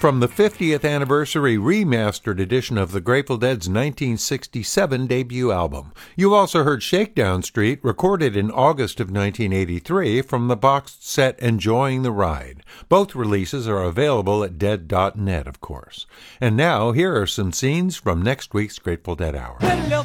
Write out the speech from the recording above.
from the 50th anniversary remastered edition of the Grateful Dead's 1967 debut album. You also heard Shakedown Street, recorded in August of 1983 from the boxed set Enjoying the Ride. Both releases are available at dead.net, of course. And now, here are some scenes from next week's Grateful Dead Hour.